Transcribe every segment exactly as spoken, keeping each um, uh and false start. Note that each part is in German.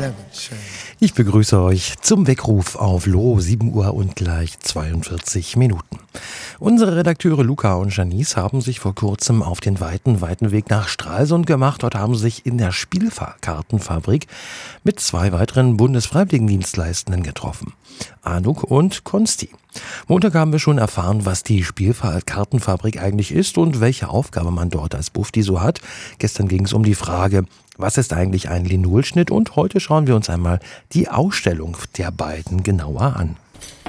Ich begrüße euch zum Weckruf auf Loro, sieben Uhr und gleich zweiundvierzig Minuten. Unsere Redakteure Luca und Janice haben sich vor kurzem auf den weiten, weiten Weg nach Stralsund gemacht. Dort haben sie sich in der Spielkartenfabrik mit zwei weiteren Bundesfreiwilligendienstleistenden getroffen. Anuk und Konsti. Montag haben wir schon erfahren, was die Spielkartenfabrik eigentlich ist und welche Aufgabe man dort als Bufti so hat. Gestern ging es um die Frage, was ist eigentlich ein Linolschnitt? Und heute schauen wir uns einmal die Ausstellung der beiden genauer an.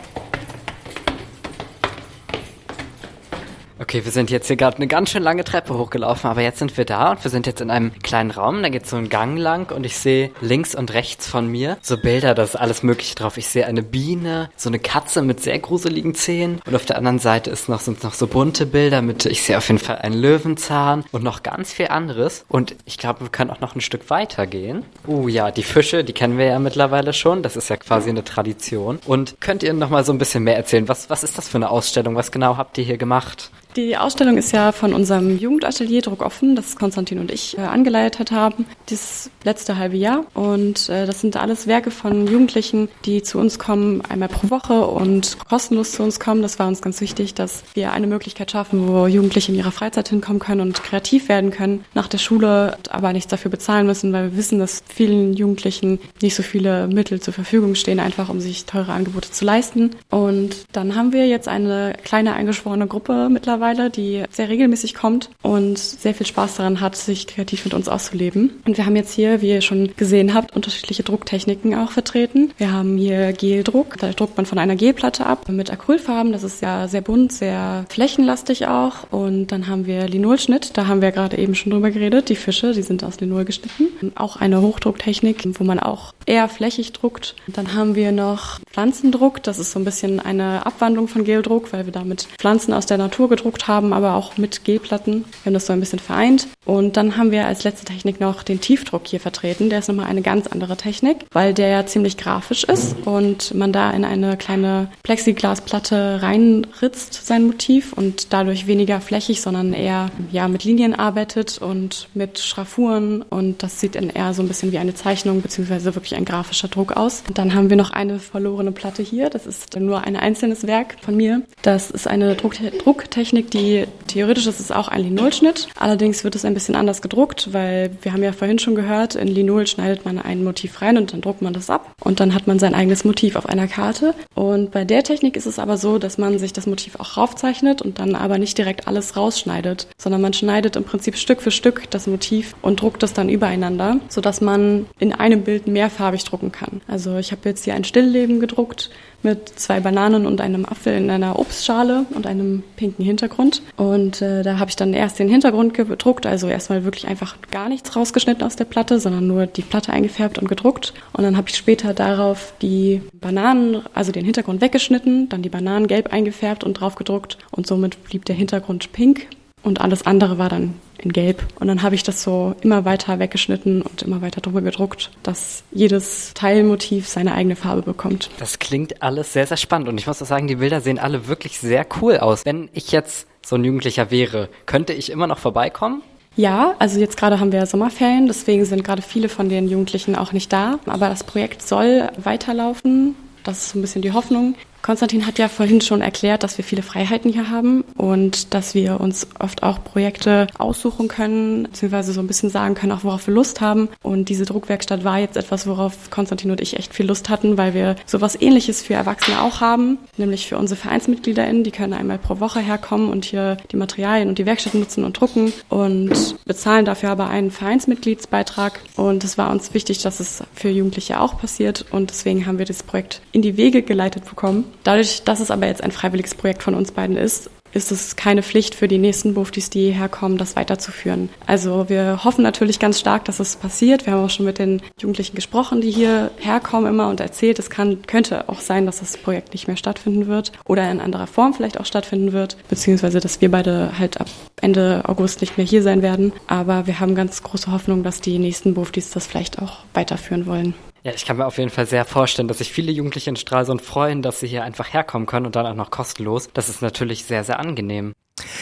Okay, wir sind jetzt hier gerade eine ganz schön lange Treppe hochgelaufen, aber jetzt sind wir da und wir sind jetzt in einem kleinen Raum, da geht so ein Gang lang und ich sehe links und rechts von mir so Bilder, da ist alles mögliche drauf. Ich sehe eine Biene, so eine Katze mit sehr gruseligen Zähnen und auf der anderen Seite ist noch, sind noch so bunte Bilder mit, ich sehe auf jeden Fall einen Löwenzahn und noch ganz viel anderes und ich glaube, wir können auch noch ein Stück weiter gehen. Uh ja, die Fische, die kennen wir ja mittlerweile schon, das ist ja quasi eine Tradition. Und könnt ihr noch mal so ein bisschen mehr erzählen, was, was ist das für eine Ausstellung, was genau habt ihr hier gemacht? Die Ausstellung ist ja von unserem Jugendatelier Druck offen, das Konstantin und ich äh, angeleitet haben, das letzte halbe Jahr. Und äh, das sind alles Werke von Jugendlichen, die zu uns kommen, einmal pro Woche und kostenlos zu uns kommen. Das war uns ganz wichtig, dass wir eine Möglichkeit schaffen, wo Jugendliche in ihrer Freizeit hinkommen können und kreativ werden können nach der Schule, aber nichts dafür bezahlen müssen, weil wir wissen, dass vielen Jugendlichen nicht so viele Mittel zur Verfügung stehen, einfach um sich teure Angebote zu leisten. Und dann haben wir jetzt eine kleine eingeschworene Gruppe mittlerweile, die sehr regelmäßig kommt und sehr viel Spaß daran hat, sich kreativ mit uns auszuleben. Und wir haben jetzt hier, wie ihr schon gesehen habt, unterschiedliche Drucktechniken auch vertreten. Wir haben hier Geldruck, da druckt man von einer Gelplatte ab mit Acrylfarben. Das ist ja sehr bunt, sehr flächenlastig auch. Und dann haben wir Linolschnitt, da haben wir gerade eben schon drüber geredet. Die Fische, die sind aus Linol geschnitten. Auch eine Hochdrucktechnik, wo man auch eher flächig druckt. Dann haben wir noch Pflanzendruck, das ist so ein bisschen eine Abwandlung von Geldruck, weil wir damit Pflanzen aus der Natur gedruckt haben, aber auch mit Gelplatten. Wir haben das so ein bisschen vereint. Und dann haben wir als letzte Technik noch den Tiefdruck hier vertreten. Der ist nochmal eine ganz andere Technik, weil der ja ziemlich grafisch ist und man da in eine kleine Plexiglasplatte reinritzt, sein Motiv, und dadurch weniger flächig, sondern eher ja mit Linien arbeitet und mit Schraffuren, und das sieht dann eher so ein bisschen wie eine Zeichnung beziehungsweise wirklich ein grafischer Druck aus. Und dann haben wir noch eine verlorene Platte hier. Das ist nur ein einzelnes Werk von mir. Das ist eine Druck- Drucktechnik, die theoretisch ist es auch ein Linolschnitt. Allerdings wird es ein bisschen anders gedruckt, weil wir haben ja vorhin schon gehört, in Linol schneidet man ein Motiv rein und dann druckt man das ab und dann hat man sein eigenes Motiv auf einer Karte. Und bei der Technik ist es aber so, dass man sich das Motiv auch raufzeichnet und dann aber nicht direkt alles rausschneidet, sondern man schneidet im Prinzip Stück für Stück das Motiv und druckt es dann übereinander, sodass man in einem Bild mehrfarbig drucken kann. Also ich habe jetzt hier ein Stillleben gedruckt mit zwei Bananen und einem Apfel in einer Obstschale und einem pinken Hintergrund. Und äh, da habe ich dann erst den Hintergrund gedruckt, also erstmal wirklich einfach gar nichts rausgeschnitten aus der Platte, sondern nur die Platte eingefärbt und gedruckt. Und dann habe ich später darauf die Bananen, also den Hintergrund weggeschnitten, dann die Bananen gelb eingefärbt und drauf gedruckt. Und somit blieb der Hintergrund pink und alles andere war dann in Gelb. Und dann habe ich das so immer weiter weggeschnitten und immer weiter drüber gedruckt, dass jedes Teilmotiv seine eigene Farbe bekommt. Das klingt alles sehr, sehr spannend. Und ich muss auch sagen, die Bilder sehen alle wirklich sehr cool aus. Wenn ich jetzt so ein Jugendlicher wäre, könnte ich immer noch vorbeikommen? Ja, also jetzt gerade haben wir Sommerferien, deswegen sind gerade viele von den Jugendlichen auch nicht da. Aber das Projekt soll weiterlaufen. Das ist so ein bisschen die Hoffnung. Konstantin hat ja vorhin schon erklärt, dass wir viele Freiheiten hier haben und dass wir uns oft auch Projekte aussuchen können, beziehungsweise so ein bisschen sagen können, auch worauf wir Lust haben. Und diese Druckwerkstatt war jetzt etwas, worauf Konstantin und ich echt viel Lust hatten, weil wir sowas Ähnliches für Erwachsene auch haben, nämlich für unsere VereinsmitgliederInnen. Die können einmal pro Woche herkommen und hier die Materialien und die Werkstatt nutzen und drucken und bezahlen dafür aber einen Vereinsmitgliedsbeitrag. Und es war uns wichtig, dass es für Jugendliche auch passiert, und deswegen haben wir das Projekt in die Wege geleitet bekommen. Dadurch, dass es aber jetzt ein freiwilliges Projekt von uns beiden ist, ist es keine Pflicht für die nächsten Buftis, die hierher kommen, das weiterzuführen. Also wir hoffen natürlich ganz stark, dass es passiert. Wir haben auch schon mit den Jugendlichen gesprochen, die hierher kommen immer, und erzählt, es kann, könnte auch sein, dass das Projekt nicht mehr stattfinden wird oder in anderer Form vielleicht auch stattfinden wird, beziehungsweise dass wir beide halt ab Ende August nicht mehr hier sein werden. Aber wir haben ganz große Hoffnung, dass die nächsten Buftis das vielleicht auch weiterführen wollen. Ja, ich kann mir auf jeden Fall sehr vorstellen, dass sich viele Jugendliche in Stralsund freuen, dass sie hier einfach herkommen können und dann auch noch kostenlos. Das ist natürlich sehr, sehr angenehm.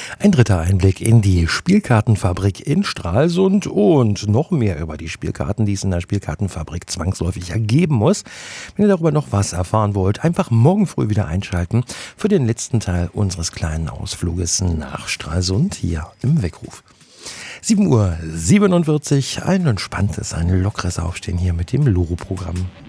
Ein dritter Einblick in die Spielkartenfabrik in Stralsund und noch mehr über die Spielkarten, die es in der Spielkartenfabrik zwangsläufig ergeben muss. Wenn ihr darüber noch was erfahren wollt, einfach morgen früh wieder einschalten für den letzten Teil unseres kleinen Ausfluges nach Stralsund hier im Weckruf. sieben Uhr siebenundvierzig, ein entspanntes, ein lockeres Aufstehen hier mit dem Loro-Programm.